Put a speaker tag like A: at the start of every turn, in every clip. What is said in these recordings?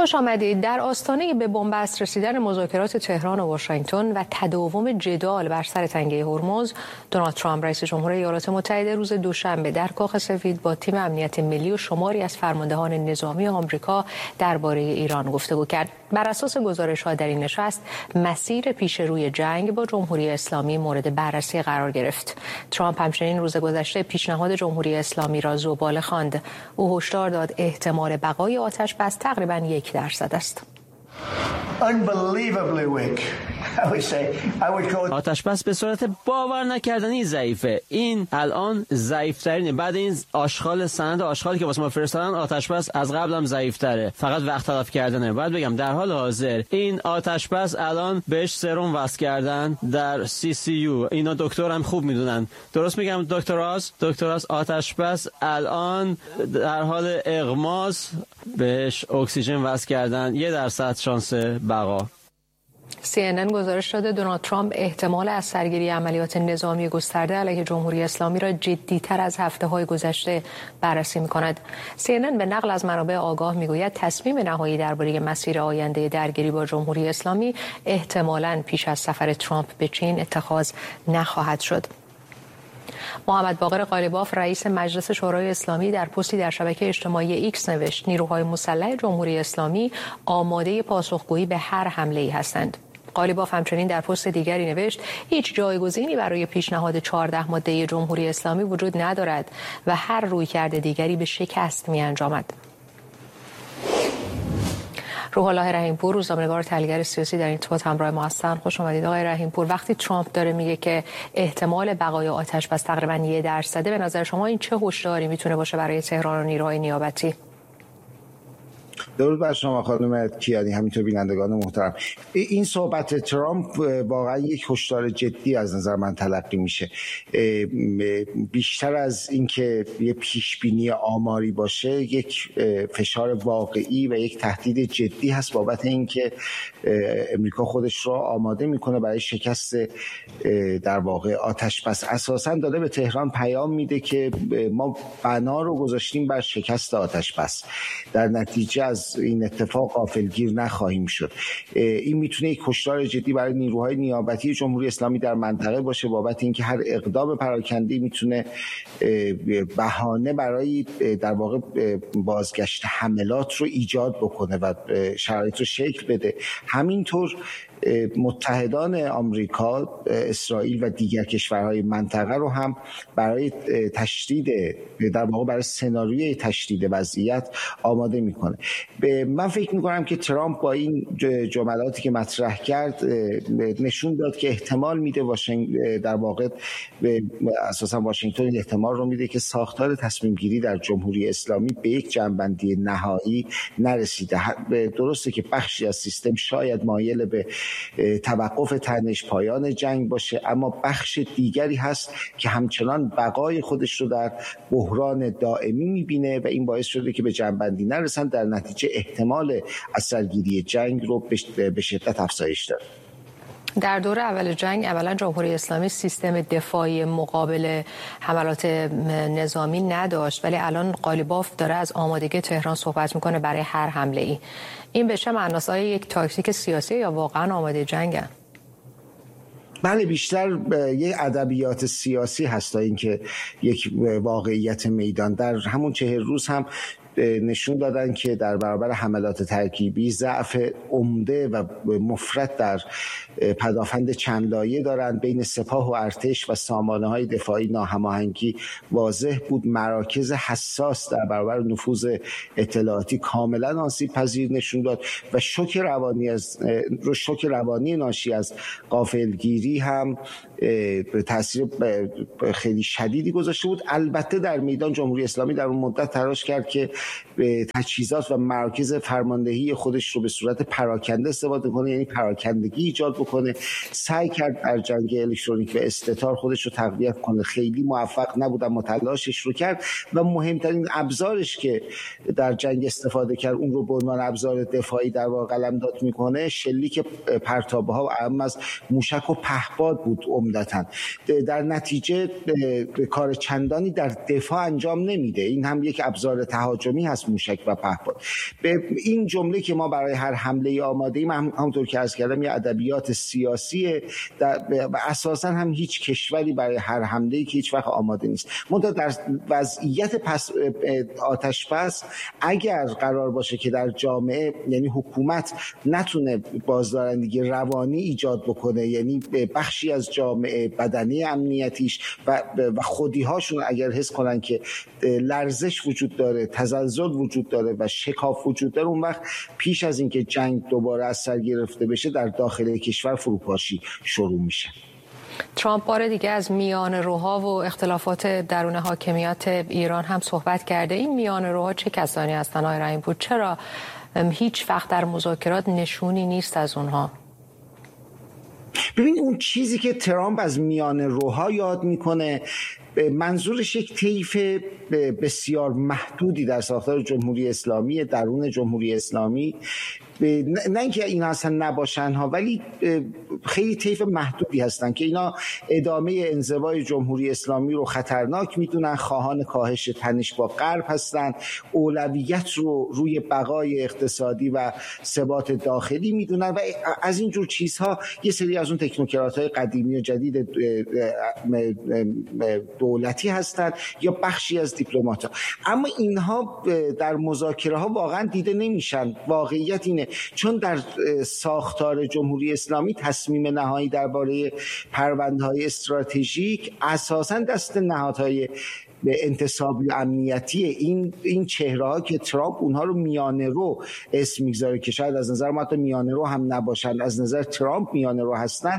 A: خوش آمدید. در آستانه به بنبست رسیدن مذاکرات تهران و واشنگتن و تداوم جدال بر سر تنگه هرمز، دونالد ترامپ رئیس جمهور ایالات متحده روز دوشنبه در کاخ سفید با تیم امنیت ملی و شماری از فرماندهان نظامی آمریکا درباره ایران گفتگو کرد. بر اساس گزارش‌ها در این نشست، مسیر پیشروی جنگ با جمهوری اسلامی مورد بررسی قرار گرفت. ترامپ همچنین روز گذشته پیشنهاد جمهوری اسلامی را زباله خواند. او هشدار داد احتمال بقای آتش بس تقریباً 1% است.
B: آتش بس به صورت باور نکردنی ضعیفه. این الان ضعیف‌ترینه. بعد این سند آشغالی که واسه ما فرستادن، آتش بس از قبلم ضعیف‌تره. فقط وقت تلف کردنه. باید بگم در حال حاضر این آتش بس الان بهش سرم وصل کردن در CCU. اینا دکتر هم خوب میدونن. درست میگم دکتراس آتش بس الان در حال اغماس، بهش اکسیژن وصل کردن. 1% شانس بقا.
A: CNN گزارش داده دونالد ترامپ احتمال از سرگیری عملیات نظامی گسترده علیه جمهوری اسلامی را جدی‌تر از هفته‌های گذشته بررسی می‌کند. CNN به نقل از منابع آگاه می‌گوید تصمیم نهایی درباره مسیر آینده درگیری با جمهوری اسلامی احتمالاً پیش از سفر ترامپ به چین اتخاذ نخواهد شد. محمد باقر قالیباف رئیس مجلس شورای اسلامی در پستی در شبکه اجتماعی ایکس نوشت نیروهای مسلح جمهوری اسلامی آماده پاسخگویی به هر حمله‌ای هستند. قالیباف همچنین در پست دیگری نوشت هیچ جایگزینی برای پیشنهاد 14 ماده جمهوری اسلامی وجود ندارد و هر رویکرد دیگری به شکست می‌انجامد. روح الله رحیم‌پور، روزنامه‌نگار تحلیلگر سیاسی در این ارتباط همراه ما هستند. خوش آمدید آقای رحیم‌پور. وقتی ترامپ داره میگه که احتمال بقای آتش بس تقریباً 1%، به نظر شما این چه هشداری میتونه باشه برای تهران و نیروهای نیابتی؟
C: درود بر شما خانم کیانی، همینطور بینندگان محترم. این صحبت ترامپ واقعا یک هشدار جدی از نظر من تلقی میشه. بیشتر از اینکه یه پیشبینی آماری باشه، یک فشار واقعی و یک تهدید جدی هست بابت اینکه امریکا خودش رو آماده میکنه برای شکست در واقع آتش بس. اساسا داره به تهران پیام میده که ما بنا رو گذاشتیم بر شکست آتش بس، در نتیجه از این اتفاق غافلگیر نخواهیم شد. این میتونه یک هشدار جدی برای نیروهای نیابتی جمهوری اسلامی در منطقه باشه بابت اینکه هر اقدام پراکنده میتونه بهانه برای در واقع بازگشت حملات رو ایجاد بکنه و شرایط رو شکل بده. همینطور متحدان آمریکا، اسرائیل و دیگر کشورهای منطقه رو هم برای تشدید در واقع برای سناریوی تشدید وضعیت آماده میکنه. من فکر میکنم که ترامپ با این جملاتی که مطرح کرد نشون داد که احتمال میده در واقع اساسا واشنگتن احتمال رو میده که ساختار تصمیم گیری در جمهوری اسلامی به یک جنبندی نهایی نرسیده. درسته که بخشی از سیستم شاید مایل به توقف تنش، پایان جنگ باشه، اما بخش دیگری هست که همچنان بقای خودش رو در بحران دائمی میبینه و این باعث شده که به جنبندی نرسن، در نتیجه احتمال از سرگیری جنگ رو به شدت افزایش داره.
A: در دور اول جنگ اولا جمهوری اسلامی سیستم دفاعی مقابل حملات نظامی نداشت، ولی الان قالیباف داره از آمادگی تهران صحبت میکنه برای هر حمله ای. این به چه معناست؟ آیا یک تاکتیک سیاسی یا واقعا آماده جنگه؟
C: بله، بیشتر یک ادبیات سیاسی هست تا اینکه یک واقعیت میدان. در همون 40 روز هم نشون دادن که در برابر حملات ترکیبی ضعف عمده و مفرط در پدافند چند لایه دارند. بین سپاه و ارتش و سامانه‌های دفاعی ناهماهنگی واضح بود. مراکز حساس در برابر نفوذ اطلاعاتی کاملا آسیب پذیر نشون داد و شوک روانی ناشی از غافلگیری هم تاثیر خیلی شدیدی گذاشته بود. البته در میدان جمهوری اسلامی در اون مدت تلاش کرد که تجهیزات و مراکز فرماندهی خودش رو به صورت پراکنده استفاده کنه، یعنی پراکندگی ایجاد بکنه. سعی کرد در جنگ الکترونیک و استتار خودش رو تقویت کنه. خیلی موفق نبود اما تلاشش رو کرد و مهمترین ابزارش که در جنگ استفاده کرد، اون رو به عنوان ابزار دفاعی در واقع قلمداد میکنه، شلیک پرتابه‌ها و اهم از موشک و پهپاد بود عمدتاً. در نتیجه کار چندانی در دفاع انجام نمیده. این هم یک ابزار تهاجمی پنجمی هست موشک و پهپاد. به این جمله که ما برای هر حمله آماده ایم همونطور که عرض کردم یه ادبیات سیاسی و اساسا هم هیچ کشوری برای هر حمله‌ای که هیچ وقت آماده نیست. منتها در وضعیت آتش بس اگر قرار باشه که در جامعه یعنی حکومت نتونه بازدارندگی روانی ایجاد بکنه، یعنی بخشی از جامعه بدنه امنیتیش و خودی‌هاشون اگر حس کنن که لرزش وجود داره، تزلزل وجود داره و شکاف وجود داره، اون وقت پیش از اینکه جنگ دوباره از سر گرفته بشه در داخل کشور فروپاشی شروع میشه.
A: ترامپ بار دیگه از میانه‌روها و اختلافات درون حاکمیت ایران هم صحبت کرده. این میانه‌روها چه کسانی هستن آقای رحیم‌پور؟ چرا هیچ وقت در مذاکرات نشونی نیست از اونها؟
C: ببین اون چیزی که ترامپ از میانه‌روها یاد میکنه منظورش یک طیف بسیار محدودی در ساختار جمهوری اسلامی، درون جمهوری اسلامی، نه اینکه اینا اصلا نباشن ها، ولی خیلی طیف محدودی هستن که اینا ادامه انزوای جمهوری اسلامی رو خطرناک میدونن، خواهان کاهش تنش با غرب هستن، اولویت رو روی بقای اقتصادی و ثبات داخلی میدونن و از این جور چیزها یه سری از اون تکنوکرات‌های قدیمی و جدید دولتی هستند یا بخشی از دیپلمات‌ها. اما اینها در مذاکره‌ها واقعا دیده نمیشن. واقعیت اینه چون در ساختار جمهوری اسلامی تصمیم نهایی درباره پرونده‌های استراتژیک اساساً دست نهادهای به انتصابی و امنیتی این چهره‌ها که ترامپ اونها رو میانه رو اسم میگذاره که شاید از نظر ما حتی میانه رو هم نباشن، از نظر ترامپ میانه رو هستن،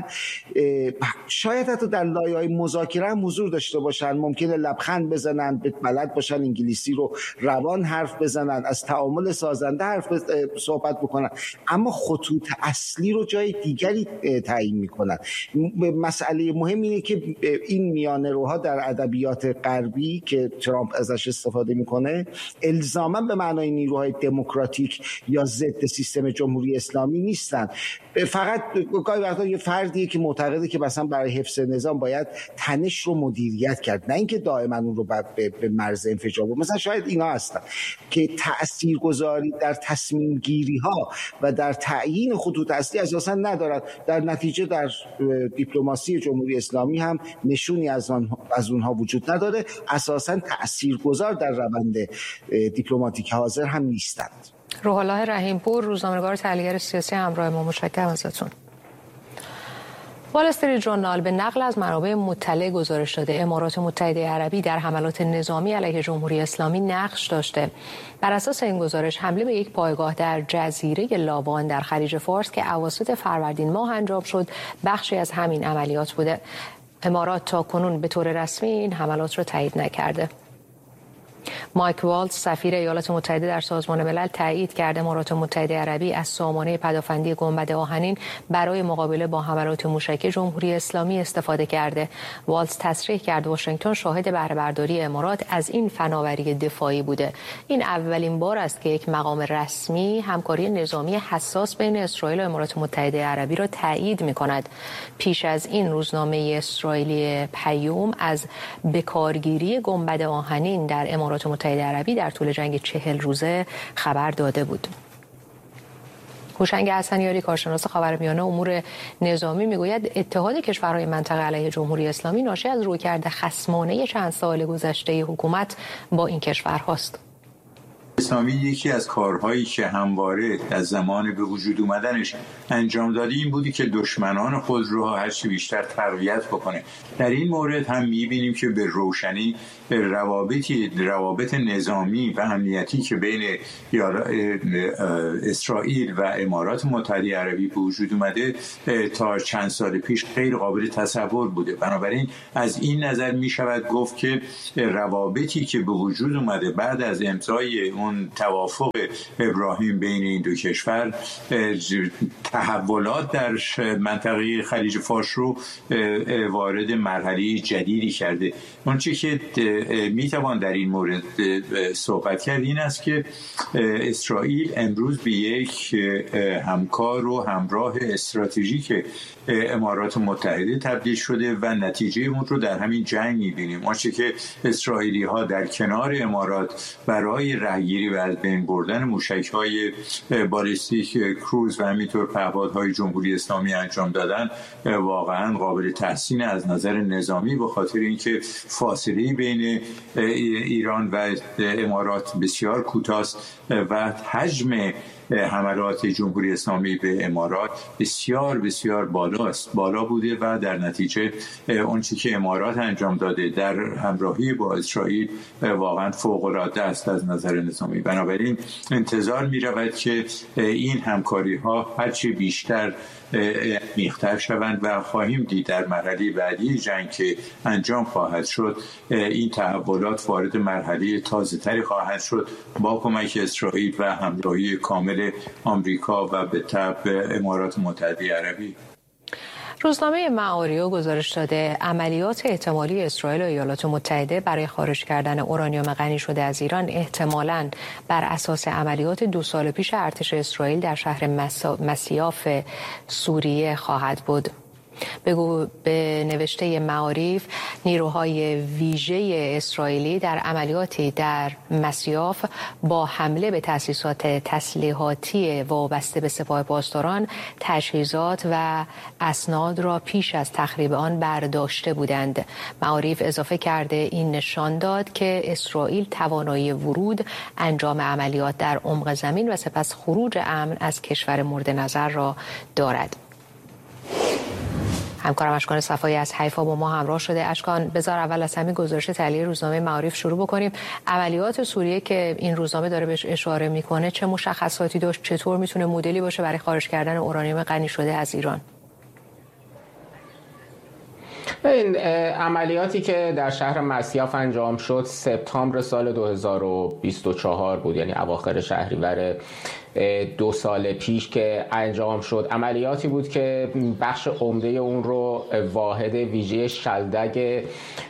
C: شاید حتی در لایه‌های مذاکره هم حضور داشته باشن، ممکنه لبخند بزنن، بلد باشن انگلیسی رو روان حرف بزنن، از تعامل سازنده صحبت بکنن، اما خطوط اصلی رو جای دیگری تعیین میکنن. مسئله مهم اینه که این میانه روها در ادبیات غربی که ترامپ ازش استفاده میکنه الزاما به معنای نیروهای دموکراتیک یا ضد سیستم جمهوری اسلامی نیستن. فقط گاهی وقتا یه فردیه که معتقده که مثلا برای حفظ نظام باید تنش رو مدیریت کرد، نه اینکه دائما اون رو به مرز انفجار برد. مثلا شاید اینا هستن که تاثیرگذاری در تصمیم گیری ها و در تعیین خطوط اصلی اساسا ندارن. در نتیجه در دیپلماسی جمهوری اسلامی هم نشونی از اونها وجود نداره، اساساً تأثیرگذار در روند دیپلماتیک حاضر هم نیستند.
A: روح الله رحیم‌پور، روزنامه‌نگار تحلیلگر سیاسی، همراه ما. متشکرم ازتون. وال استریت ژورنال به نقل از منابع مطلع گزارش داده امارات متحده عربی در حملات نظامی علیه جمهوری اسلامی نقش داشته. بر اساس این گزارش حمله به یک پایگاه در جزیره لاوان در خلیج فارس که اواسط فروردین ماه انجام شد بخشی از همین عملیات بوده. امارات تا کنون به طور رسمی این حملات را تایید نکرده. مایک والتز سفیر ایالات متحده در سازمان ملل تایید کرده امارات متحده عربی از سامانه پدافندی گنبد آهنین برای مقابله با حملات موشکی جمهوری اسلامی استفاده کرده. والتز تصریح کرد واشنگتن شاهد بهره برداری امارات از این فناوری دفاعی بوده. این اولین بار است که یک مقام رسمی همکاری نظامی حساس بین اسرائیل و امارات متحده عربی را تایید می‌کند. پیش از این روزنامه اسرائیلی پیام از بکارگیری گنبد آهنین در امارات متحده عربی در طول جنگ 40 روزه خبر داده بود. هوشنگ حسنیاری، کارشناس خاورمیانه امور نظامی، میگوید اتحاد کشورهای منطقه علیه جمهوری اسلامی ناشی از رویکرد خصمانه چند سال گذشته حکومت با این کشورهاست.
D: اسلامی یکی از کارهایی که همواره از زمان به وجود اومدنش انجام داده این بودی که دشمنان خود رو هرچی بیشتر تقویت بکنه. در این مورد هم می‌بینیم که به روشنی روابط نظامی و امنیتی که بین اسرائیل و امارات متحده عربی به وجود اومده تا چند سال پیش غیر قابل تصور بوده. بنابراین از این نظر می‌شود گفت که روابطی که به وجود اومده بعد از امضای اون توافق ابراهیم بین این دو کشور تحولات در منطقه خلیج فارس رو وارد مرحله جدیدی کرده. اونچه که میتوان در این مورد صحبت کرد این است که اسرائیل امروز به یک همکار و همراه استراتژیک امارات متحده تبدیل شده و نتیجه اون رو در همین جنگ میبینیم. اونچه که اسرائیلی ها در کنار امارات برای رهگیری درگیری و از بین بردن موشک‌های بالستیک کروز و همینطور پهپادهای جمهوری اسلامی انجام دادن واقعا قابل تحسین از نظر نظامی، به خاطر اینکه فاصله بین ایران و امارات بسیار کوتاست و حجم حملات جمهوری اسلامی به امارات بسیار بسیار بالا بوده و در نتیجه اونچه که امارات انجام داده در همراهی با اسرائیل واقعا فوق‌العاده است از نظر نظامی. بنابراین انتظار می رود که این همکاری ها هرچی بیشتر عمیق‌تر شوند و خواهیم دید در مرحله بعدی جنگ که انجام خواهد شد این تحولات وارد مرحله تازه‌تری خواهد شد با کمک اسرائیل و همراهی کامل آمریکا و به تبع امارات متحده عربی.
A: روزنامه معاریو گزارش داده عملیات احتمالی اسرائیل و ایالات متحده برای خارج کردن اورانیوم غنی شده از ایران احتمالاً بر اساس عملیات 2 سال پیش ارتش اسرائیل در شهر مسیاف سوریه خواهد بود. به نوشته معارف نیروهای ویژه اسرائیلی در عملیاتی در مسیاف با حمله به تأسیسات تسلیحاتی وابسته به سپاه پاسداران تجهیزات و اسناد را پیش از تخریب آن برداشته بودند. معارف اضافه کرده این نشان داد که اسرائیل توانایی ورود، انجام عملیات در عمق زمین و سپس خروج امن از کشور مورد نظر را دارد. همکارم اشکان صفایی از حیفا با ما همراه شده. اشکان، بذار اول از همین گزارش تحلیل روزنامه معارف شروع بکنیم. عملیات سوریه که این روزنامه داره بهش اشاره میکنه چه مشخصاتی داشت؟ چطور میتونه مدلی باشه برای خارج کردن اورانیوم غنی شده از ایران؟
E: این عملیاتی که در شهر مسیاف انجام شد سپتامبر سال 2024 بود، یعنی اواخر شهریور 2 سال پیش که انجام شد. عملیاتی بود که بخش عمده اون رو واحد ویژه شلدگ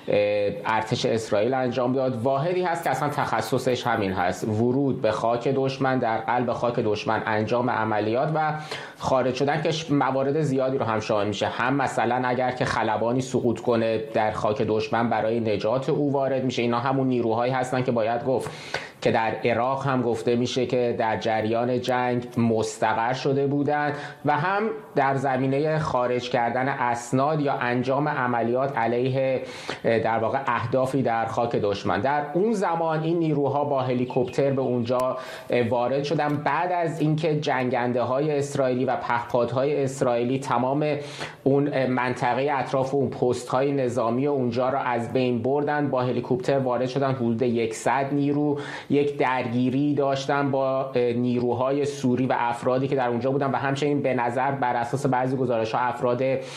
E: ارتش اسرائیل انجام داد. واحدی هست که اصلا تخصصش همین هست، ورود به خاک دشمن، در قلب خاک دشمن انجام عملیات و خارج شدن، که موارد زیادی رو هم شامل میشه. هم مثلا اگر که خلبانی سقوط کنه در خاک دشمن برای نجات او وارد میشه. اینا همون نیروهایی هستن که باید گفت که در عراق هم گفته میشه که در جریان جنگ مستقر شده بودند، و هم در زمینه خارج کردن اسناد یا انجام عملیات علیه در واقع اهدافی در خاک دشمن. در اون زمان این نیروها با هلیکوپتر به اونجا وارد شدن بعد از اینکه جنگنده های اسرائیلی و پهپادهای اسرائیلی تمام اون منطقه اطراف اون پست های نظامی اونجا را از بین بردن. با هلیکوپتر وارد شدن، حدود 100 نیرو یک درگیری داشتن با نیروهای سوری و افرادی که در اونجا بودن، و همچنین به نظر بر اساس بعضی گزارش‌ها افراد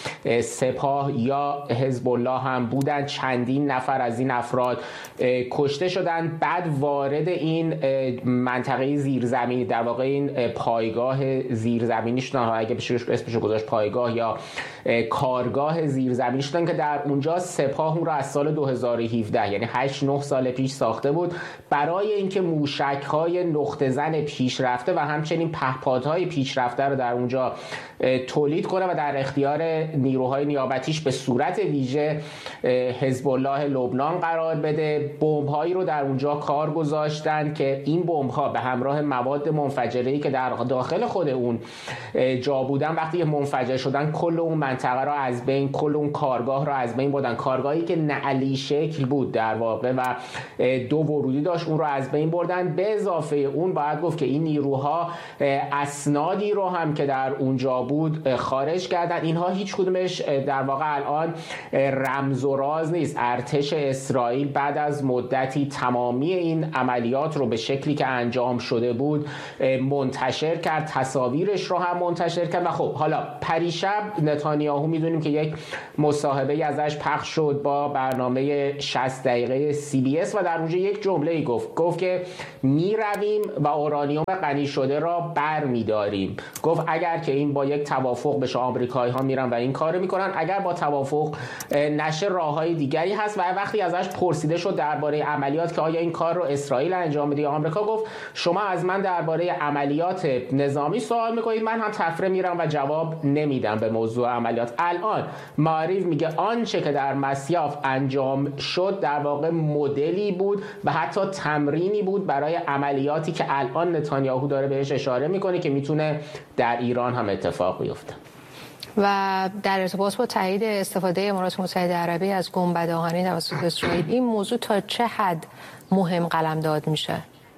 E: سپاه یا حزب الله هم بودن. چندین نفر از این افراد کشته شدن. بعد وارد این منطقه زیرزمینی، در واقع این پایگاه زیرزمینی شدن، اگه بشه اسمشو گذاشت پایگاه یا کارگاه زیرزمینی شدن، که در اونجا سپاه اون رو از سال 2017 یعنی 8-9 سال پیش ساخته بود برای اینکه موشک‌های نقطه زن پیشرفته و همچنین پهپادهای پیشرفته رو در اونجا تولید کنه و در اختیار نیروهای نیابتیش به صورت ویژه حزب الله لبنان قرار بده. بمب‌هایی رو در اونجا کار گذاشتن که این بمب‌ها به همراه مواد منفجره‌ای که در داخل خود اون جا بودن، وقتی منفجر شدن کل اون منطقه رو از بین، کل اون کارگاه رو از بین بردن. کارگاهی که نعلی شکل بود در واقع و 2 ورودی داشت، اون رو از بین بردن. به اضافه اون باید گفت که این نیروها اسنادی رو هم که در اونجا بود خارج کردن. اینها هیچ کدومش در واقع الان رمز و راز نیست. ارتش اسرائیل بعد از مدتی تمامی این عملیات رو به شکلی که انجام شده بود منتشر کرد، تصاویرش رو هم منتشر کرد. و خب حالا پریشب نتانیاهو میدونیم که یک مصاحبه ازش پخش شد با برنامه 60 دقیقه CBS و در اونجا یک جمله گفت که میرویم و اورانیوم غنی شده را برمیداریم. گفت اگر که این با یک توافق بشه آمریکایی ها میرن و این کارو میکنن، اگر با توافق نشه راههای دیگری هست. و وقتی ازش پرسیده شد درباره عملیات که آیا این کار رو اسرائیل انجام میده یا آمریکا، گفت شما از من درباره عملیات نظامی سوال میکنید، من هم تفره میرم و جواب نمیدم به موضوع عملیات. الان معارف میگه آنچه که در مسیاف انجام شد در واقع مدلی بود و حتی تمرین زمینی بود برای عملیاتی که الان نتانیاهو داره بهش اشاره میکنه که میتونه در ایران هم اتفاق بیفته.
A: و در ارتباط با تایید استفاده امارات متحده عربی از گنبد آهنین توسط اسرائیل، این موضوع تا چه حد مهم قلمداد میشه؟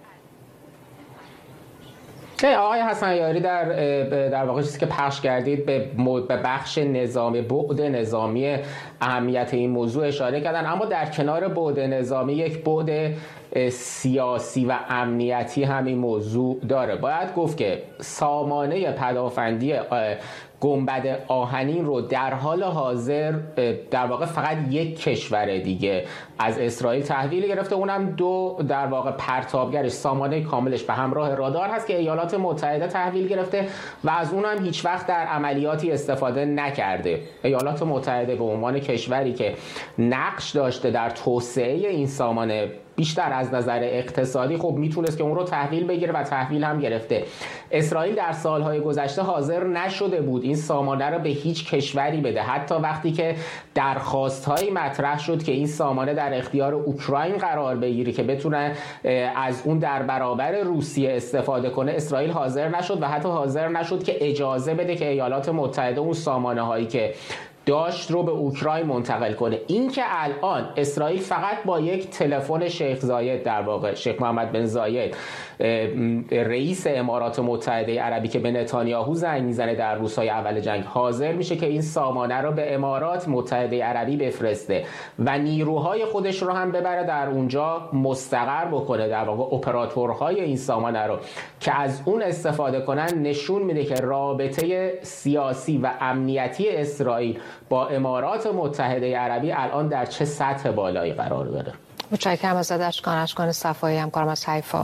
E: آقای حسن یاری در واقع چیزی که پخش کردید به بخش نظامی، بعد نظامی اهمیت این موضوع اشاره کردن، اما در کنار بعد نظامی یک بعد سیاسی و امنیتی هم این موضوع داره. باید گفت که سامانه پدافندی گنبد آهنین رو در حال حاضر در واقع فقط یک کشور دیگه از اسرائیل تحویل گرفته، اونم دو در واقع پرتابگرش، سامانه کاملش به همراه رادار هست که ایالات متحده تحویل گرفته و از اونم هیچ وقت در عملیاتی استفاده نکرده. ایالات متحده به عنوان کشوری که نقش داشته در توسعه این سامانه بیشتر از نظر اقتصادی، خب میتونست که اون رو تحویل بگیره و تحویل هم گرفته. اسرائیل در سالهای گذشته حاضر نشده بود این سامانه رو به هیچ کشوری بده، حتی وقتی که درخواست‌هایی مطرح شد که این سامانه در اختیار اوکراین قرار بگیره که بتونه از اون در برابر روسیه استفاده کنه، اسرائیل حاضر نشد و حتی حاضر نشد که اجازه بده که ایالات متحده اون سامانه هایی که داشت رو به اوکراین منتقل کنه. این که الان اسرائیل فقط با یک تلفن شیخ زاید، در واقع شیخ محمد بن زاید رئیس امارات متحده عربی که به نتانیاهو زنگ میزنه در روزهای اول جنگ، حاضر میشه که این سامانه رو به امارات متحده عربی بفرسته و نیروهای خودش رو هم ببره در اونجا مستقر بکنه، در واقع اپراتورهای این سامانه رو که از اون استفاده کنن، نشون میده که رابطه سیاسی و امنیتی اسرائیل با امارات متحده عربی الان در چه سطح بالایی قرار داره.
A: متشکرم از اشکان صفایی، همکارم از حیفا.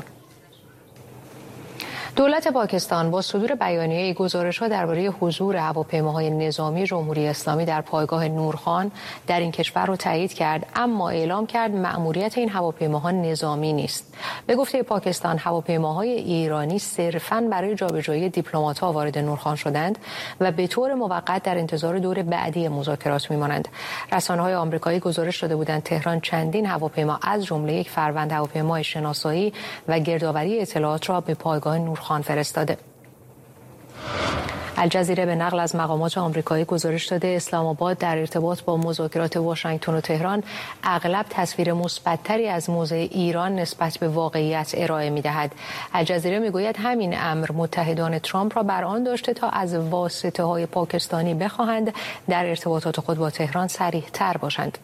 A: دولت پاکستان با صدور بیانیه گزارش‌ها درباره حضور هواپیماهای نظامی جمهوری اسلامی در پایگاه نورخان در این کشور را تایید کرد، اما اعلام کرد مأموریت این هواپیماها نظامی نیست. به گفته پاکستان، هواپیماهای ایرانی صرفاً برای جابجایی دیپلمات‌ها وارد نورخان شدند و به طور موقت در انتظار دور بعدی مذاکرات می‌مانند. رسانه‌های آمریکایی گزارش داده بودند تهران چندین هواپیما از جمله یک فروند هواپیمای شناسایی و گردآوری اطلاعات را به پایگاه نورخان فرستاده. الجزیره به نقل از مقامات آمریکایی گزارش داده اسلام آباد در ارتباط با مذاکرات واشنگتن و تهران اغلب تصویر مثبت‌تری از موضع ایران نسبت به واقعیت ارائه می‌دهد. الجزیره می‌گوید همین امر متحدان ترامپ را بر آن داشته تا از واسطه‌های پاکستانی بخواهند در ارتباطات خود با تهران صریح‌تر باشند.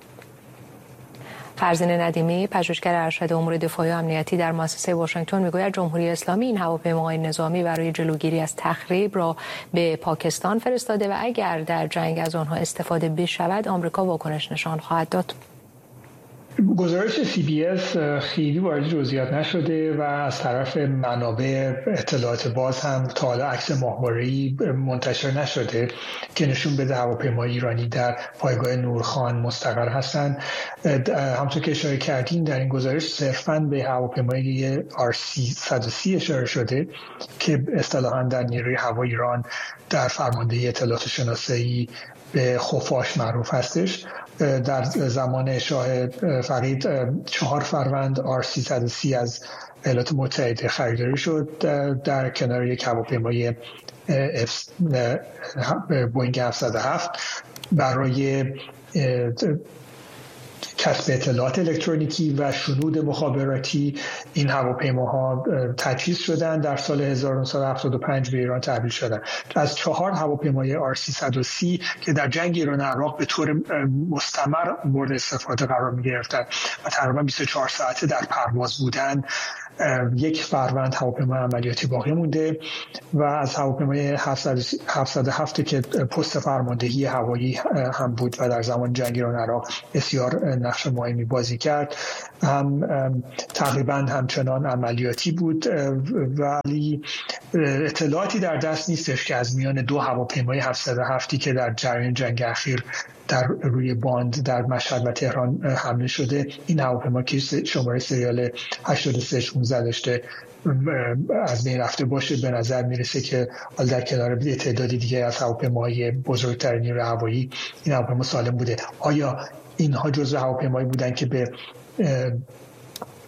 A: فرزین ندیمی، پژوهشگر ارشد امور دفاعی و امنیتی در مؤسسه واشنگتن، میگوید جمهوری اسلامی این هواپیماهای نظامی برای جلوگیری از تخریب را به پاکستان فرستاده و اگر در جنگ از آنها استفاده بشود آمریکا واکنش نشان خواهد داد.
F: گزارش CBS خیلی وارد جزئیات نشده و از طرف منابع اطلاعات باز هم تا حالا عکس ماهواره‌ای منتشر نشده که نشون بده هواپیمای ایرانی در پایگاه نورخان مستقر هستند. همونطور که اشاره کردین در این گزارش صرفاً به هواپیمای RC-130 اشاره شده که اصطلاحاً در نیروی هوایی ایران در فرماندهی اطلاعات شناسایی به خفاش معروف هستش. در زمان شاه فرید 4 فروند R330 از ایالات متحده خریداری شد در کنار یک هواپیمای بوینگ 707 برای کسب اطلاعات الکترونیکی و شنود مخابراتی. این هواپیماها تجهیز شدن در سال 1975 به ایران تحویل شدن. از 4 هواپیمای R330 که در جنگ ایران عراق به طور مستمر مورد استفاده قرار می گرفتن و تقریبا 24 ساعته در پرواز بودن، یک فروند هواپیمای عملیاتی باقی مونده و از هواپیمای 707 که پست فرماندهی هوایی هم بود و در زمان جنگ ایران عراق بسیار نقش مهمی بازی کرد، هم تقریبا همچنان عملیاتی بود، ولی اطلاعاتی در دست نیستش که از میان 2 هواپیمای 707 که در جریان جنگ اخیر در روی باند در مشهد و تهران حمله شده، این هواپیما که شماره سریال 8316 داشته از بین رفته باشه. به نظر میرسه که در کنار تعدادی دیگه از هواپیماهای بزرگتر نیروی هوایی این هواپیما سالم بوده. آیا اینها جزو هواپیمایی بودن که به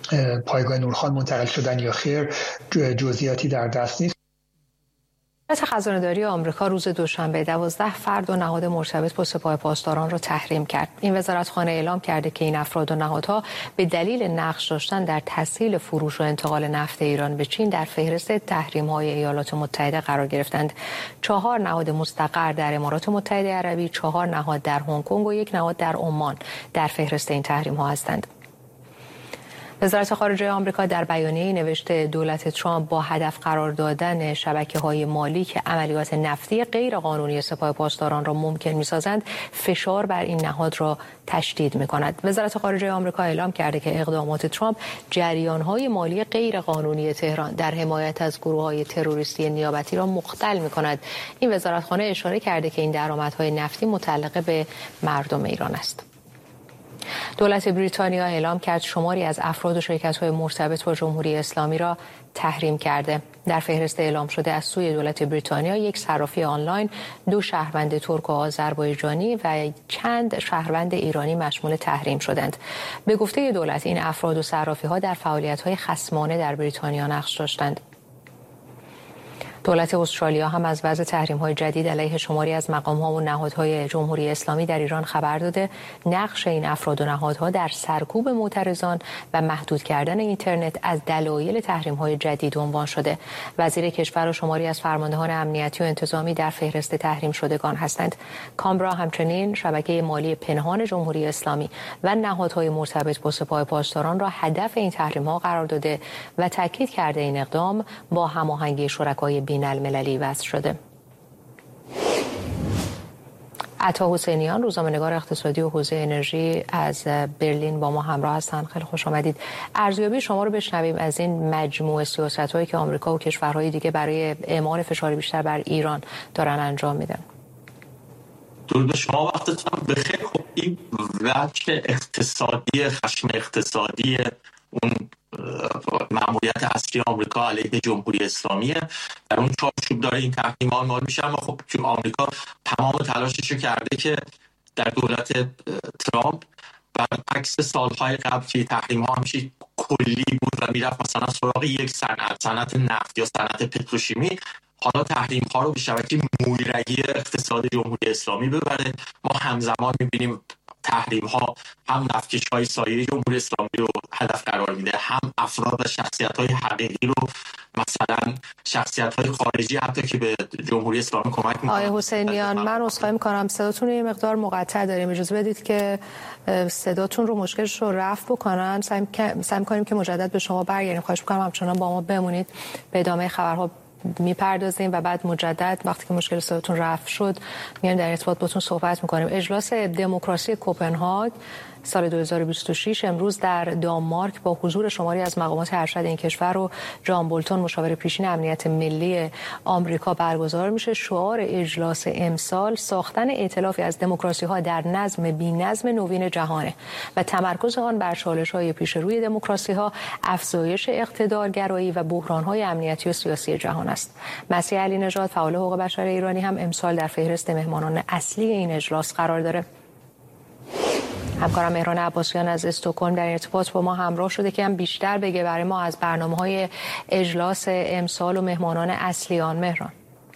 F: پایگاه نورخان منتقل شدن یا خیر جزئیاتی در دست نیست.
A: وزارت خزانه‌داری آمریکا روز دوشنبه 12 فرد و نهاد مرتبط با سپاه پاسداران را تحریم کرد. این وزارتخانه اعلام کرده که این افراد و نهادها به دلیل نقش داشتن در تسهیل فروش و انتقال نفت ایران به چین در فهرست تحریم‌های ایالات متحده قرار گرفتند. 4 نهاد مستقر در امارات متحده عربی، 4 نهاد در هنگ کنگ و 1 نهاد در عمان در فهرست این تحریم‌ها هستند. وزارت خارجه آمریکا در بیانیه‌ای نوشته دولت ترامپ با هدف قرار دادن شبکه‌های مالی که عملیات نفتی غیرقانونی سپاه پاسداران را ممکن می‌سازند فشار بر این نهاد را تشدید می‌کند. وزارت خارجه آمریکا اعلام کرده که اقدامات ترامپ جریان‌های مالی غیرقانونی تهران در حمایت از گروه‌های تروریستی نیابتی را مختل می‌کند. این وزارتخانه اشاره کرده که این درآمدهای نفتی متعلق به مردم ایران است. دولت بریتانیا اعلام کرد شماری از افراد و شرکت‌های مرتبط با جمهوری اسلامی را تحریم کرده. در فهرست اعلام شده از سوی دولت بریتانیا 1 صرافی آنلاین، 2 شهروند ترک و آذربایجانی و چند شهروند ایرانی مشمول تحریم شدند. به گفته دولت این افراد و صرافی‌ها در فعالیت‌های خصمانه در بریتانیا نقش داشتند. دولت استرالیا هم از وضع تحریم‌های جدید علیه شماری از مقام‌ها و نهادهای جمهوری اسلامی در ایران خبر داده. نقش این افراد و نهادها در سرکوب معترضان و محدود کردن اینترنت از دلایل تحریم‌های جدید عنوان شده. وزیر کشور و شماری از فرماندهان امنیتی و انتظامی در فهرست تحریم شدگان هستند. کامبرا همچنین شبکه مالی پنهان جمهوری اسلامی و نهادهای مرتبط با سپاه پاسداران را هدف این تحریم‌ها قرار داده و تاکید کرده این اقدام با هماهنگی شرکای بین‌المللی وضع شده. عطا حسینیان روزنامه‌نگار اقتصادی و حوزه انرژی از برلین با ما همراه هستند. خیلی خوش آمدید. ارزیابی شما رو بشنویم از این مجموعه سیاست‌هایی که آمریکا و کشورهای دیگه برای اعمال فشار بیشتر بر ایران دارن انجام میدن.
G: درود به شما، وقتتون بخیر. خب این وجه اقتصادی، خشم اقتصادی اون مأموریت اصلی آمریکا علیه جمهوری اسلامیه، در اون چارچوب داره این تحریم‌ها اعمال میشه. اما خب چون آمریکا تمام تلاشش رو کرده که در دولت ترامپ برعکس سالهای قبل که تحریم‌ها همیشه کلی بود و میرفت مثلا سراغ یک صنعت نفت یا صنعت پتروشیمی، حالا تحریم‌ها رو به شبکه مویرگی اقتصاد جمهوری اسلامی ببره. ما همزمان می‌بینیم تحریم‌ها هم نفتکش‌های سایه جمهوری اسلامی رو هدف قرار میده، هم افراد و شخصیت‌های حقیقی رو، مثلا شخصیت‌های خارجی حتی که به جمهوری اسلامی کمک می‌کنن.
A: آقای حسینیان، من عذرخواهی می‌کنم صداتون یه مقدار مقطع داریم، اجازه بدید که صداتون رو مشکلش رو رفع بکنن. سعی کنیم که مجدد به شما برگردیم. خواهش می‌کنم همچنان با ما بمونید، به ادامه خبرها میپردازیم و بعد مجدد وقتی که مشکل صداتون رفع شد میایم در ارتباط باتون صحبت میکنیم. اجلاس دموکراسی کوپنهاگ سال 2026 امروز در دانمارک با حضور شماری از مقامات ارشد این کشور و جان بولتون مشاور پیشین امنیت ملی آمریکا برگزار میشه. شعار اجلاس امسال ساختن ائتلافی از دموکراسی‌ها در نظم بی‌نظم نوین جهانه و تمرکز آن بر چالش‌های پیش روی دموکراسی‌ها، افزایش اقتدارگرایی و بحران‌های امنیتی و سیاسی جهان است. مسیح علی نژاد فعال حقوق بشر ایرانی هم امسال در فهرست مهمانان اصلی این اجلاس قرار داره. همکارم مهران عباسیان از استکهلم در ارتباط با ما همراه شده که هم بیشتر بگه برای ما از برنامه‌های اجلاس امسال و مهمانان اصلی آن. مهران.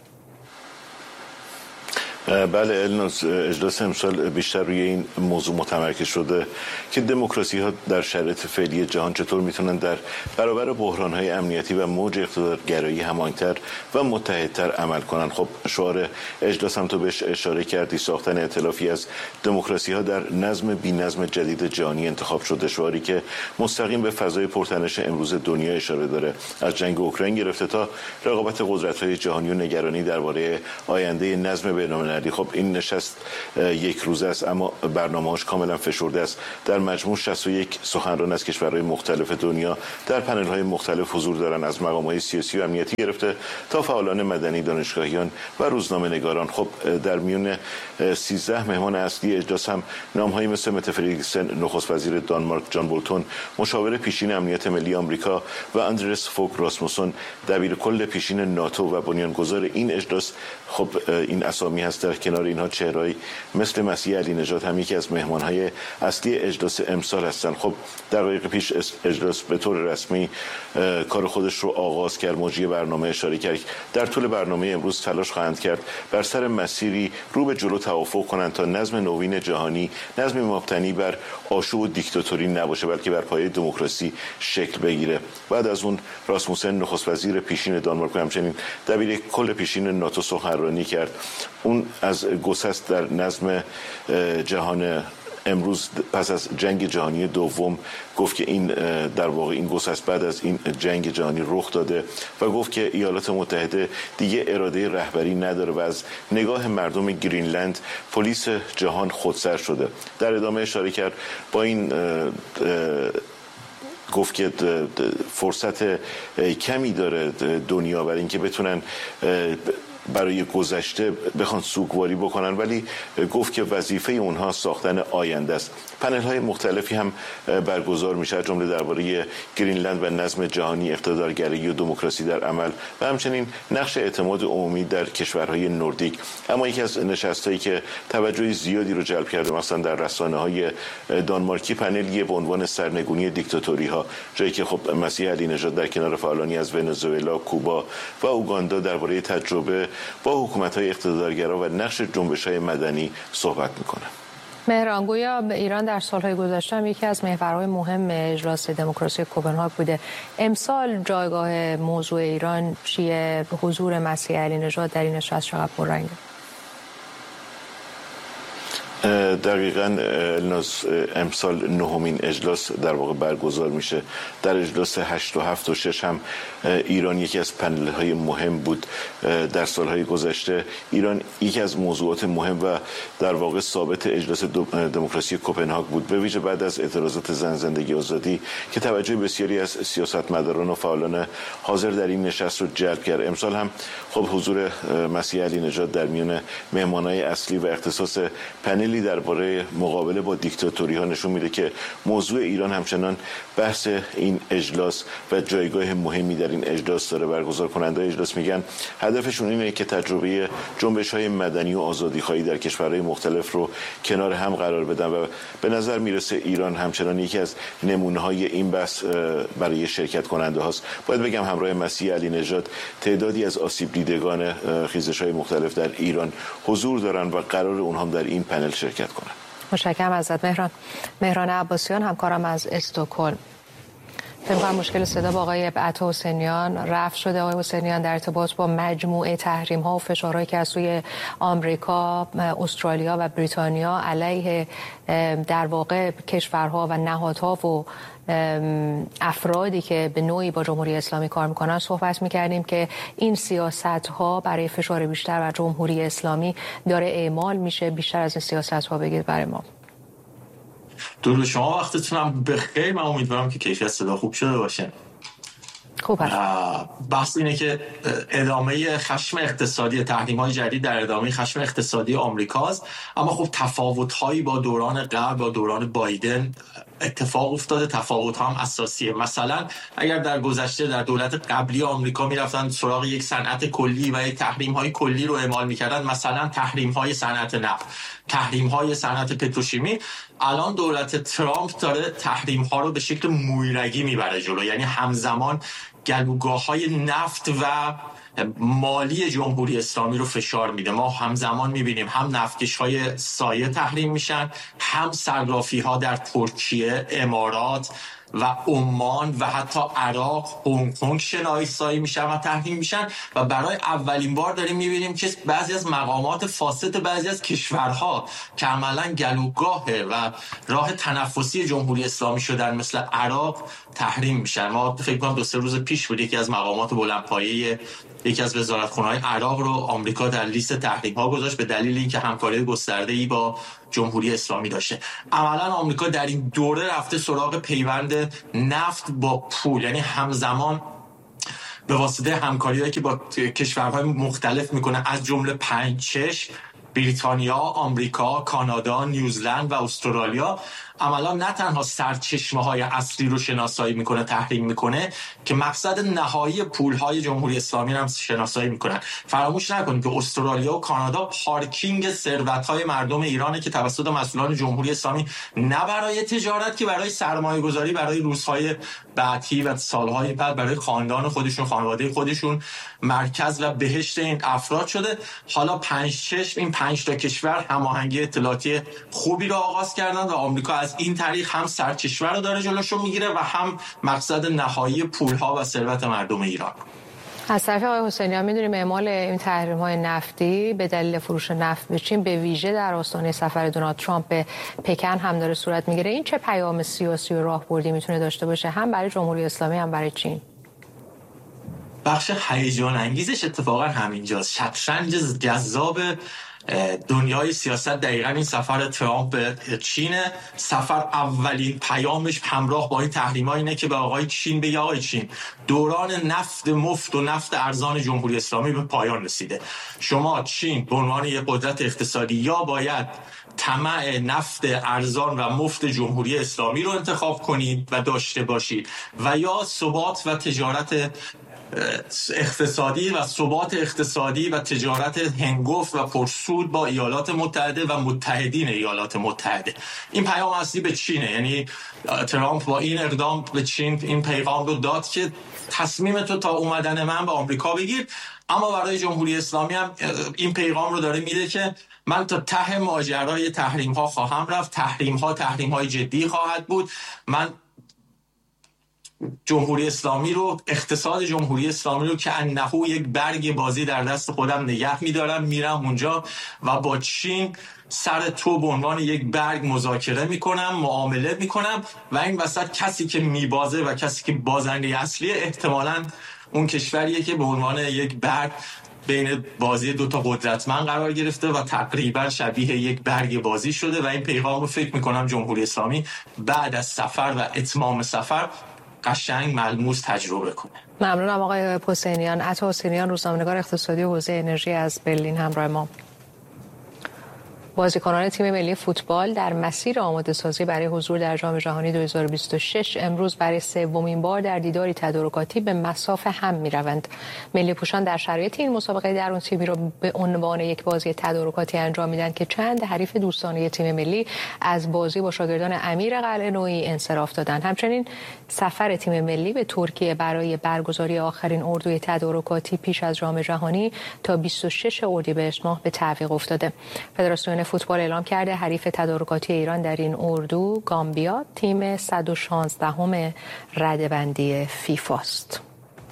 H: بله الناز، اجلاس امسال بیشتر روی این موضوع متمرکز شده که دموکراسی ها در شرایط فعلی جهان چطور میتونن در برابر بحران های امنیتی و موج اقتدارگرایی هماهنگ‌تر و متحدتر عمل کنن. خب شعار اجلاس هم تو بهش اشاره کردی، ساختن ائتلافی از دموکراسی ها در نظم بی‌نظم جدید جهانی انتخاب شده، شعاری که مستقیم به فضای پرتنش امروز دنیا اشاره داره، از جنگ اوکراین گرفته تا رقابت قدرت‌های جهانی و نگرانی درباره آینده نظم بین‌المللی. خب این نشست یک روزه است اما برنامه‌اش کاملا فشرده است. در مجموع 61 سخنران از کشورهای مختلف دنیا در پنل‌های مختلف حضور دارند، از مقام‌های سیاسی و امنیتی گرفته تا فعالان مدنی، دانشگاهیان و روزنامه‌نگاران. خب در میون 13 مهمان اصلی اجلاس هم نام‌هایی مثل مته فردریکسن نخست وزیر دانمارک، جان بولتون مشاور پیشین امنیت ملی آمریکا و اندرس فوگ راسموسون دبیر کل پیشین ناتو و بنیانگذار این اجلاس، خب این اسامی هست در در کنار اینها چهرهایی مثل مسیح علی نژاد هم یکی از مهمانهای اصلی اجلاس امسال هستند. خب دقایق پیش اجلاس به طور رسمی کار خودش رو آغاز کرد. مجری برنامه اشاره کرد در طول برنامه امروز تلاش خواهند کرد بر سر مسیری رو به جلو توافق کنند تا نظم نوین جهانی نظمی مبتنی بر آشوب و دیکتاتوری نباشه بلکه بر پایه دموکراسی شکل بگیره. بعد از اون راسموسن نخست وزیر پیشین دانمارک و همچنین دبیر کل پیشین ناتو سخنرانی کرد. اون از گسست در نظم جهان امروز پس از جنگ جهانی دوم گفت که این در واقع این گسست بعد از این جنگ جهانی رخ داده و گفت که ایالات متحده دیگه اراده رهبری نداره و از نگاه مردم گرینلند پلیس جهان خودسر شده. در ادامه اشاره کرد با این گفت که فرصت کمی داره دنیا برای اینکه بتونن برای گذشته بخوان سوگواری بکنن، ولی گفت که وظیفه اونها ساختن آینده است. پنل های مختلفی هم برگزار میشه، جمله درباره گرینلند و نظم جهانی، اقتدارگرایی و دموکراسی در عمل و همچنین نقش اعتماد عمومی در کشورهای نوردیک. اما یکی از نشستایی که توجه زیادی رو جلب کرده مثلا در رسانه‌های دانمارکی پنلیه به عنوان سرنگونی دیکتاتوری ها، جایی که خب مسیح علی نژاد در کنار فعالانی از ونزوئلا، کوبا و اوگاندا درباره تجربه با حکومت‌های اقتدارگرا و نقش جنبش‌های مدنی صحبت می‌کنه.
A: مهران، گویا ایران در سالهای گذشته هم یکی از محورهای مهم اجلاس دموکراسی کوپنهاگ بوده. امسال جایگاه موضوع ایران چیه؟ حضور مسیح علی نژاد در این نشست چقدر پررنگه؟
H: دقیقاً امسال نهمین اجلاس در واقع برگزار میشه. در اجلاس 8 و 7 و 6 هم ایران یکی از پنل‌های مهم بود. در سالهای گذشته ایران یکی از موضوعات مهم و در واقع ثابت اجلاس دموکراسی کوپنهاگ بود، به ویژه بعد از اعتراضات زن، زندگی، آزادی که توجه بسیاری از سیاستمداران و فعالان حاضر در این نشست رو جلب کرد. امسال هم خب حضور مسیح علی نژاد در میان مهمانای اصلی و اختصاص پنل درباره مقابله با دیکتاتوری ها نشون میده که موضوع ایران همچنان بحث این اجلاس و جایگاه مهمی در این اجلاس داره. برگزار کننده اجلاس میگن هدفشون اینه که تجربه جنبش های مدنی و آزادی خواهی در کشورهای مختلف رو کنار هم قرار بدن و به نظر میرسه ایران همچنان یکی از نمونه های این بحث برای شرکت کننده هاست. باید بگم همراه مسیح علی نژاد تعدادی از آسیب دیدگان خیزش های مختلف در ایران حضور دارن و قرار اونها در این پنل شرکت کنند.
A: متشکرم ازت مهران عباسیان، همکارم از استکهلم. فکر کنم مشکل صدا با آقای عطا حسینیان رفع شده. آقای حسینیان در ارتباط با مجموعه تحریم ها و فشارهایی که از سوی آمریکا، استرالیا و بریتانیا علیه در واقع کشورها و نهادها و افرادی که به نوعی با جمهوری اسلامی کار میکنن صحبت میکردیم که این سیاست ها برای فشار بیشتر بر جمهوری اسلامی داره اعمال میشه. بیشتر از این سیاست ها بگید برای ما.
G: درود شما، وقتتونم بخیر. من امیدوارم که کیفیت صدا خوب شده باشه.
A: خوب هست.
G: بحث اینه که ادامه خشم اقتصادی، تحریم‌های جدید در ادامه خشم اقتصادی آمریکاست، اما خب تفاوت‌هایی با دوران قبل، با دوران بایدن اتفاق افتاده. تفاوت‌ها هم اساسیه. مثلا اگر در گذشته در دولت قبلی آمریکا می‌رفتن سراغ یک صنعت کلی و یک تحریم‌های کلی رو اعمال می‌کردن، مثلا تحریم‌های صنعت نفت، تحریم‌های صنعت پتروشیمی، الان دولت ترامپ داره تحریم‌ها رو به شکل مویرگی میبره جلو، یعنی همزمان گلوگاه‌های نفت و مالی جمهوری اسلامی رو فشار میده. ما همزمان میبینیم هم نفتکش‌های سایه تحریم میشن، هم صرافی‌ها در ترکیه، امارات و عمان و حتی عراق، هنگ کنگ شناسایی میشن و تحریم میشن. و برای اولین بار داریم میبینیم که بعضی از مقامات فاسد بعضی از کشورها که عملاً گلوگاه و راه تنفسی جمهوری اسلامی شدن مثل عراق تحریم میشن. ما فکر کنم 2-3 روز پیش بود یکی از مقامات بلندپایه یکی از وزارتخونه‌های عراق رو آمریکا در لیست تحریم‌ها گذاشت به دلیل اینکه همکاری گسترده‌ای با جمهوری اسلامی داشته. عملاً آمریکا در این دوره رفته سراغ پیوند نفت با پول، یعنی همزمان به واسطه همکاری‌هایی که با کشورهای مختلف میکنه، از جمله 5-6 بریتانیا، آمریکا، کانادا، نیوزلند و استرالیا، عملا نه تنها سرچشمه‌های اصلی رو شناسایی میکنه، تحریم میکنه، که مقصد نهایی پولهای جمهوری اسلامی رو هم شناسایی میکنن. فراموش نکنید که استرالیا و کانادا پارکینگ ثروت‌های مردم ایرانه که توسط مسئولان جمهوری اسلامی نه برای تجارت که برای سرمایه‌گذاری برای روزهای بعدی و سالهای بعد برای خاندان خودشون، خانواده خودشون مرکز و بهشت این افراد شده. حالا این 5 تا کشور هماهنگی اطلاعاتی خوبی رو آغاز کردن و آمریکا از این طریق هم سرچشمه رو داره جلوشو میگیره و هم مقصد نهایی پولها و ثروت مردم ایران.
A: از طرف آقای حسینیان می‌دونیم اعمال این تحریم‌های نفتی به دلیل فروش نفت به چین به ویژه در آستانه سفر دونالد ترامپ به پکن هم داره صورت میگیره. این چه پیام سیاسی و راهبردی میتونه داشته باشه هم برای جمهوری اسلامی هم برای چین؟
G: بخش هیجان انگیزش اتفاقا همینجاست. شطرنج جذاب دنیای سیاست دقیقاً این سفر ترامپ به چین. سفر اولین پیامش همراه با این تحریم‌ها اینه که به آقای چین بگه آقای چین، دوران نفت مفت و نفت ارزان جمهوری اسلامی به پایان رسیده. شما چین به عنوان یک قدرت اقتصادی یا باید طمع نفت ارزان و مفت جمهوری اسلامی رو انتخاب کنید و داشته باشید و یا ثبات و تجارت اقتصادی و ثبات اقتصادی و تجارت هنگفت و پرسود با ایالات متحده و متحدین ایالات متحده. این پیام اصلی به چینه. یعنی ترامپ با این اقدام به چین این پیغام رو داد که تصمیم تو تا اومدن من به آمریکا بگیر، اما برای جمهوری اسلامی هم این پیغام رو داره میده که من تا ته ماجرای تحریم ها خواهم رفت. تحریم های جدی خواهد بود. من جمهوری اسلامی رو، اقتصاد جمهوری اسلامی رو که انهو یک برگ بازی در دست خودم نگه میدارم، میرم اونجا و با چین سر تو به عنوان یک برگ مذاکره میکنم، معامله میکنم و این وسط کسی که میبازه و کسی که بازنده اصلی احتمالاً اون کشوریه که به عنوان یک برگ بین بازی دو تا قدرتمند قرار گرفته و تقریبا شبیه یک برگ بازی شده و این پیغام رو فکر میکنم جمهوری اسلامی بعد از سفر و اتمام سفر قشنگ ملموس تجربه کنه.
A: ممنونم آقای حسینیان. عطا حسینیان، روزنامه‌نگار اقتصادی حوزه انرژی از برلین همراه ما. بازیکنان تیم ملی فوتبال در مسیر آماده سازی برای حضور در جام جهانی 2026 امروز برای سومین بار در دیداری تدارکاتی به مصاف هم می‌روند. ملی پوشان در شرایط این مسابقه درون تیمی را به عنوان یک بازی تدارکاتی انجام میدن که چند حریف دوستانه تیم ملی از بازی با شاگردان امیر قلعه‌نویی انصراف دادند. همچنین سفر تیم ملی به ترکیه برای برگزاری آخرین اردوی تدارکاتی پیش از جام جهانی تا 26 اردیبهشت ماه به تعویق افتاده. فدراسیون فوتبال اعلام کرده حریف تدارکاتی ایران در این اردو گامبیا تیم 116 رده‌بندی فیفا است.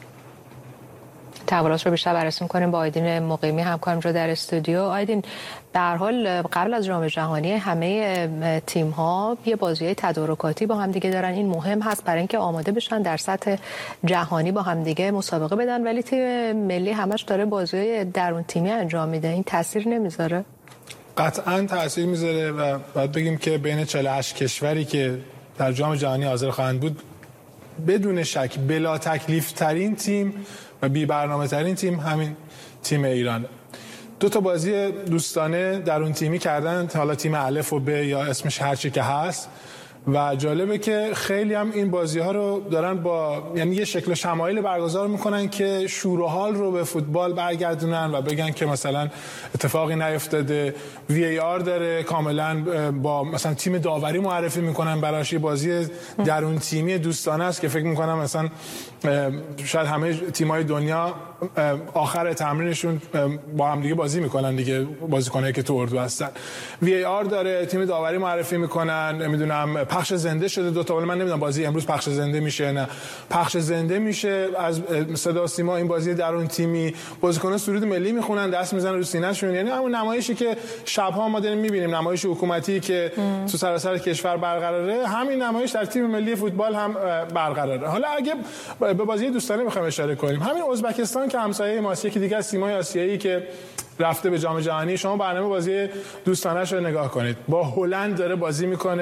A: تحولات رو بیشتر بررسی می‌کنیم با آیدین مقیمی همکارم رو در استودیو. آیدین، در حال قبل از جام جهانی همه تیم‌ها یه بازی‌های تدارکاتی با هم دیگه دارن. این مهم هست برای اینکه آماده بشن در سطح جهانی با هم دیگه مسابقه بدن، ولی تیم ملی همش داره بازی‌های درون تیمی انجام میده. این تاثیر نمیذاره؟
I: قطعاً تأثیر میذاره و باید بگیم که بین 48 کشوری که در جام جهانی حاضر خواهند بود بدون شک بلا تکلیف ترین تیم و بی برنامه ترین تیم همین تیم ایرانه. 2 تا بازی دوستانه درون تیمی کردن، حالا تیم الف و ب یا اسمش هر چی که هست، و جالبه که خیلی هم این بازی ها رو دارن با یعنی یه شکل و شمایل برگزار میکنن که شور و حال رو به فوتبال برگردونن و بگن که مثلا اتفاقی نیفتاده. VAR داره، کاملا با مثلا تیم داوری معرفی میکنن براش. یه بازی درون تیمی دوستانه است که فکر میکنم مثلا شاید همه تیم‌های دنیا آخر تمرینشون با هم دیگه بازی میکنن دیگه، بازیکنایی که تو اردو هستن. VAR داره، تیم داوری معرفی میکنن، نمیدونم پخش زنده شده 2 تا، ولی من نمیدونم بازی امروز پخش زنده میشه نه. پخش زنده میشه از صدا و سیما. این بازی درون تیمی بازیکنان سرود ملی میخونن، دست میزنن رو سینه‌شون، یعنی همون نمایشی که شب‌ها ما داریم میبینیم، نمایش حکومتی که تو سراسر کشور برقراره، همین نمایش در تیم ملی فوتبال هم برقراره. حالا اگه به بازی دوستانه میخوایم اشاره کنیم، همین ازبکستان که همسایه ماست، یکی دیگه از تیم‌های آسیایی که رفته به جام جهانی، شما برنامه بازی دوستانه‌اش رو نگاه کنید. با هلند داره بازی میکنه،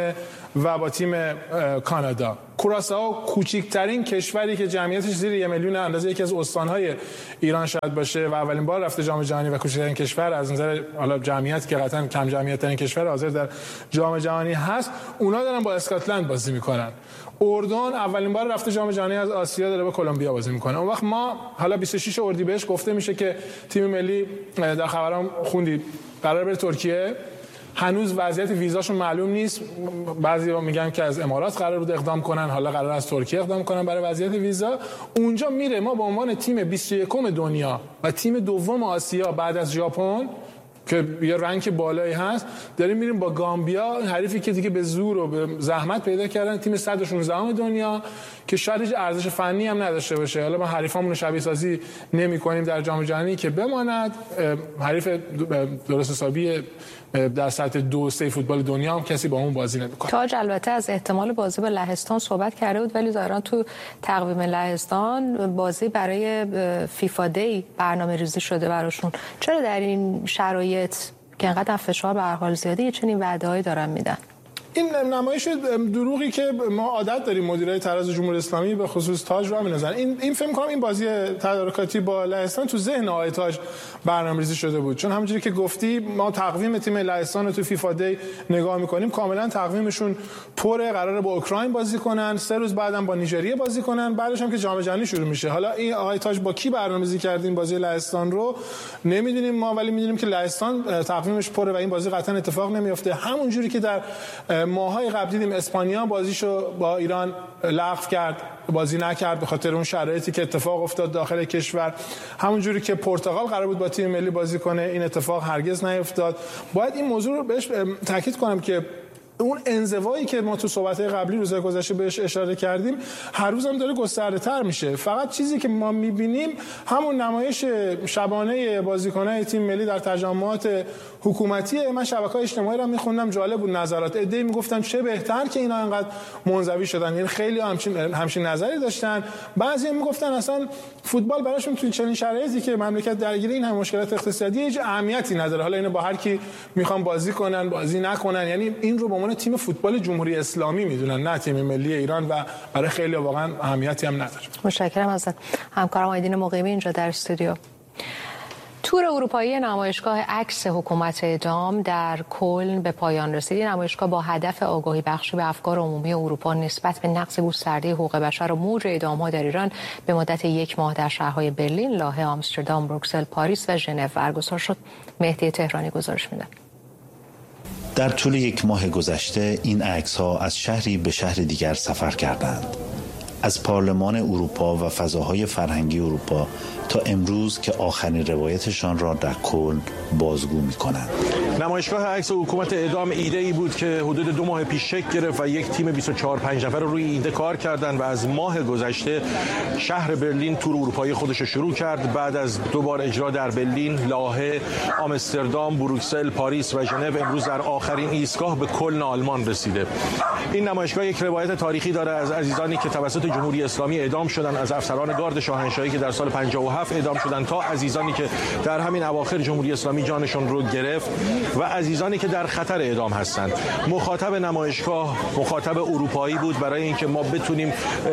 I: و با تیم کانادا. کوراسائو کوچکترین کشوری که جمعیتش زیر 1 میلیون اندازه یکی از استان‌های ایران شاید باشه و اولین بار رفته جام جهانی و کوچکترین کشور از نظر حالا جمعیت که قطعاً کم جمعیت ترین کشور حاضر در جام جهانی هست، اونا دارن با اسکاتلند بازی میکنن. اردن اولین بار رفته جام جهانی از آسیا داره با کلمبیا بازی میکنه. اون وقت ما حالا 26 اردیبهشت گفته میشه که تیم ملی در خبرام خوندید قرار بره ترکیه. هنوز وضعیت ویزاشون معلوم نیست. بعضی‌ها میگن که از امارات قرار بود اقدام کنن، حالا قرار از ترکیه اقدام کنن برای وضعیت ویزا. اونجا میره. ما به عنوان تیم 21 دنیا و تیم دوم آسیا بعد از ژاپن که یه رنگ بالایی هست داریم میریم با گامبیا، حریفی که دیگه به زور و به زحمت پیدا کردن، تیم 116 دنیا که شاید هیچ ارزش فنی هم نداشته باشه. حالا ما حریفامون رو شبیه سازی نمی‌کنیم در جام جهانی که بماند. حریف درست حسابی در سطح 2-3 فوتبال دنیا هم کسی با اون بازی نمی‌کنه.
A: تاج البته از احتمال بازی با لهستان صحبت کرده بود، ولی ظاهرا تو تقویم لهستان بازی برای فیفا دی برنامه‌ریزی شده براشون. چرا در این شرایط که انقدر فشار به هر حال زیاده یه چنین وعده‌ای دارن میدن؟
I: این نمایش دروغی که ما عادت داریم مدیرای تراز جمهوری اسلامی به خصوص تاج را می‌نازن. این فکر می‌کنم این بازی تدارکاتی با لهستان تو ذهن آقای تاج برنامه‌ریزی شده بود، چون همونجوری که گفتی ما تقویم تیم لهستان رو تو فیفا دی نگاه می‌کنیم، کاملا تقویمشون پره. قراره با اوکراین بازی کنن، 3 روز بعدم با نیجریه بازی کنن، بعدش هم که جام جهانی شروع میشه. حالا این آقای تاج با کی برنامه‌ریزی کردین بازی لهستان رو نمی‌دونیم ما، ولی می‌دونیم که لهستان تقویمش پره و این بازی قطعا اتفاق نمی‌افته. همونجوری که در ماهای قبل دیدیم اسپانیا بازیشو با ایران لغو کرد، بازی نکرد به خاطر اون شرایطی که اتفاق افتاد داخل کشور. همونجوری که پرتغال قرار بود با تیم ملی بازی کنه این اتفاق هرگز نیفتاد. باید این موضوع رو بهش تاکید کنم که اون انزوایی که ما تو صحبت‌های قبلی روزهای گذشته بهش اشاره کردیم هر روز هم داره گسترده‌تر میشه. فقط چیزی که ما می‌بینیم همون نمایش شبانه بازیکن‌های تیم ملی در تجمعات حکومتیه. من شبکه‌های اجتماعی رو می‌خوندم، جالب بود نظرات عده‌ای میگفتن چه بهتر که اینا انقدر منزوی شدن. یعنی خیلی همچین نظری داشتن. بعضی میگفتن اصلا فوتبال براشون تو چنین شرایطی که مملکت درگیر این هم مشکلات اقتصادی هیچ اهمیتی نداره. حالا اینا با هر کی میخوان بازی کنن بازی نکنن. یعنی این رو به عنوان تیم فوتبال جمهوری اسلامی میدونن، نه تیم ملی ایران، و برای خیلی واقعا اهمیتی هم نداره.
A: متشکرم ازت. همکارم آیدین مقیمی اینجا در استودیو. تور اروپایی نمایشگاه عکس حکومت اعدام در کلن به پایان رسید. نمایشگاه با هدف آگاهی بخشی به افکار عمومی اروپا نسبت به نقض گسترده حقوق بشر و موج اعدام‌ها در ایران به مدت 1 ماه در شهرهای برلین، لاهه، آمستردام، بروکسل، پاریس و ژنو برگزار شد. مهدی تهرانی گزارش میده.
J: در طول 1 ماه گذشته این عکس‌ها از شهری به شهر دیگر سفر کردند. از پارلمان اروپا و فضاهای فرهنگی اروپا تا امروز که آخرین روایتشان را در کلن بازگو می‌کنند.
K: نمایشگاه عکس حکومت اعدام ایده‌ای بود که حدود 2 ماه پیش شکل گرفت و یک تیم 24-5 نفر روی ایده کار کردند و از ماه گذشته شهر برلین تور اروپایی خودش شروع کرد. بعد از 2 بار اجرا در برلین، لاهه، آمستردام، بروکسل، پاریس و ژنو، امروز در آخرین ایستگاه به کلن آلمان رسیده. این نمایشگاه یک روایت تاریخی داره از عزیزانی که توسط جمهوری اسلامی اعدام شدند، از افسران گارد شاهنشاهی که در سال 57 اعدام شدند تا عزیزانی که در همین اواخر جمهوری اسلامی جانشون رو گرفت و عزیزانی که در خطر اعدام هستند. مخاطب نمایشگاه مخاطب اروپایی بود برای اینکه ما بتونیم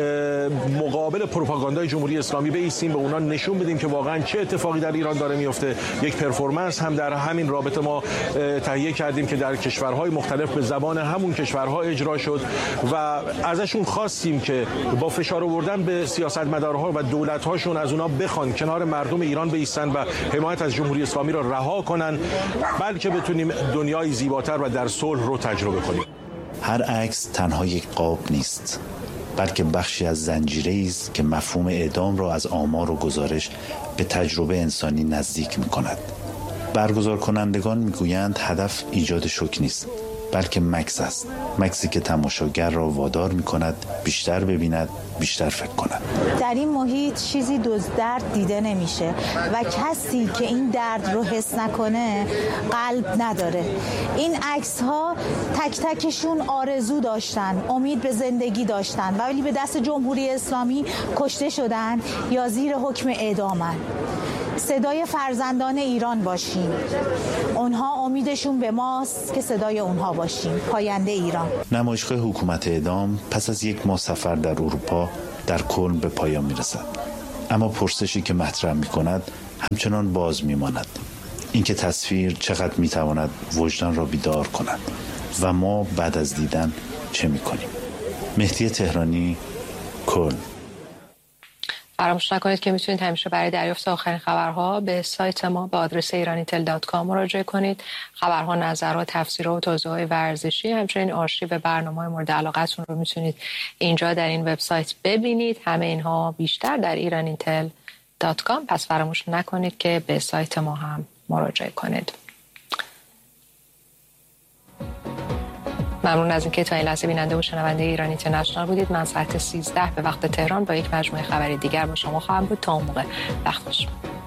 K: مقابل پروپاگاندای جمهوری اسلامی بایستیم، به اونا نشون بدیم که واقعا چه اتفاقی در ایران داره میفته. یک پرفورمنس هم در همین رابطه ما تهیه کردیم که در کشورهای مختلف به زبان همون کشورها اجرا شد و ازشون خواستیم که با فشار آوردن به سیاستمدارها و دولت‌هاشون از اونا بخوان کنار مردم ایران بایستن و حمایت از جمهوری اسلامی را رها کنن، بلکه بتونیم دنیای زیباتر و در صلح رو تجربه کنیم.
J: هر عکس تنها یک قاب نیست، بلکه بخشی از زنجیره‌ای است که مفهوم اعدام را از آمار و گزارش به تجربه انسانی نزدیک می‌کند. برگزار کنندگان می‌گویند هدف ایجاد شوک نیست، بلکه مکث است. مکثی که تماشاگر را وادار می‌کند بیشتر ببیند، بیشتر فکر کند.
L: در این محیط چیزی جز درد دیده نمیشه و کسی که این درد رو حس نکنه قلب نداره. این عکس‌ها تک تکشون آرزو داشتن، امید به زندگی داشتن، ولی به دست جمهوری اسلامی کشته شدن یا زیر حکم اعدامن. صدای فرزندان ایران باشیم. اونها امیدشون به ماست که صدای اونها باشیم. پاینده ایران.
J: نمایشگاه حکومت اعدام پس از 1 ماه سفر در اروپا در کلن به پایان میرسد. اما پرسشی که مطرح میکند همچنان باز میماند. اینکه تصویر چقدر میتواند وجدان را بیدار کند و ما بعد از دیدن چه میکنیم. مهدی تهرانی، کلن.
A: فراموش نکنید که میتونید همیشه برای دریافت آخرین خبرها به سایت ما به آدرس iranitel.com مراجعه کنید. خبرها، نظرات، تفسیرها و توضیحات ورزشی، همچنین آرشیو برنامه‌های مورد علاقتون رو میتونید اینجا در این وبسایت ببینید. همه اینها بیشتر در iranitel.com. پس فراموش نکنید که به سایت ما هم مراجعه کنید. ممنون از اینکه تا این لحظه بیننده و شنونده ایران اینترنشنال بودید. من ساعت 13 به وقت تهران با یک مجموعه خبری دیگر با شما خواهم بود. تا اون موقع وقت بخیر.